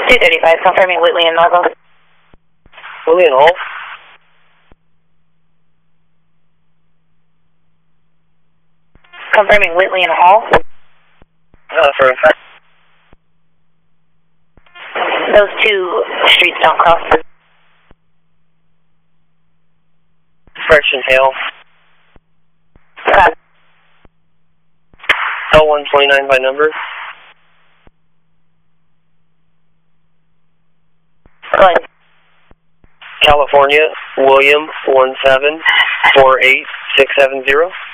235, confirming Whitley and Margot. Whitley and Hall. Confirming Whitley and Hall. For a fact. Those two streets don't cross. Fresh and Hale. Okay. L129 by number. Go ahead. California, William 1748670.